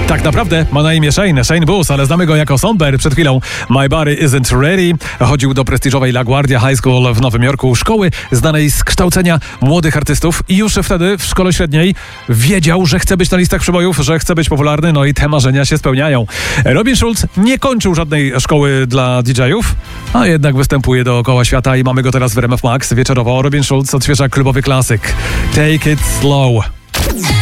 Tak naprawdę ma na imię Shane Booth, ale znamy go jako Sonber. Przed chwilą My Body Isn't Ready. Chodził do prestiżowej LaGuardia High School w Nowym Jorku, szkoły znanej z kształcenia młodych artystów i już wtedy w szkole średniej wiedział, że chce być na listach przebojów, że chce być popularny, no i te marzenia się spełniają. Robin Schulz nie kończył żadnej szkoły dla DJ-ów, a jednak występuje dookoła świata i mamy go teraz w RMF Max wieczorowo. Robin Schulz odświeża klubowy klasyk Take It Slow.